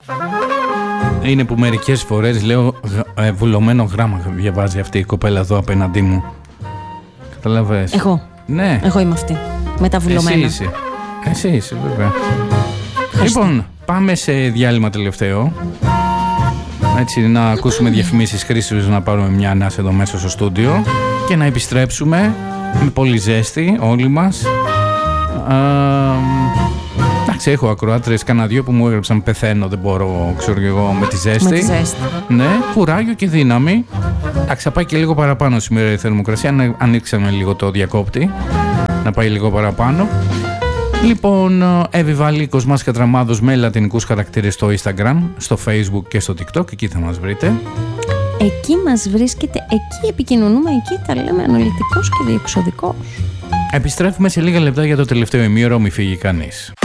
Είναι που μερικές φορές λέω βουλωμένο γράμμα διαβάζει αυτή η κοπέλα εδώ απέναντί μου. Καταλαβες? Εγώ. Ναι. Εγώ είμαι αυτή. Με τα βουλωμένα. Εσύ είσαι βέβαια. Λοιπόν, πάμε σε διάλειμμα τελευταίο. Έτσι, να ακούσουμε διαφημίσεις Χρήστος, να πάρουμε μια ανάσα εδώ μέσα στο στούντιο και να επιστρέψουμε με πολύ ζέστη όλοι μας. Εντάξει, έχω ακροάτρες κανένα δυο που μου έγραψαν πεθαίνω, δεν μπορώ, ξέρω και εγώ, με τη ζέστη. Με τη ζέστη. Ναι, κουράγιο και δύναμη. Εντάξει, θα πάει και λίγο παραπάνω σήμερα η θερμοκρασία, ανοίξαμε λίγο το διακόπτη, να πάει λίγο παραπάνω. Λοιπόν, Εύη Βαλίκος, Μάσκα Τραμάδος με λατινικούς χαρακτήρες στο Instagram, στο Facebook και στο TikTok, εκεί θα μας βρείτε. Εκεί μας βρίσκεται, εκεί επικοινωνούμε, εκεί τα λέμε αναλυτικός και διεξοδικός. Επιστρέφουμε σε λίγα λεπτά για το τελευταίο ημίωρο, μη φύγει κανείς.